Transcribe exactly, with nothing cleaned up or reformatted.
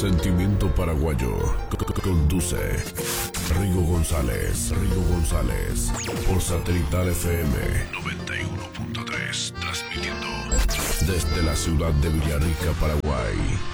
Sentimiento paraguayo. Conduce Rigo González. Rigo González. Por Satelital F M noventa y uno punto tres. Transmitiendo desde la ciudad de Villarrica, Paraguay.